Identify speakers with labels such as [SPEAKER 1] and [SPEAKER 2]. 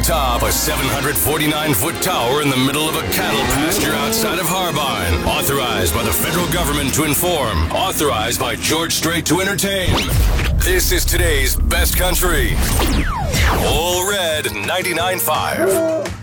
[SPEAKER 1] atop a 749-foot tower in the middle of a cattle pasture outside of Harbine. Authorized by the federal government to inform. Authorized by George Strait to entertain. This is today's best country. All Red 99.5.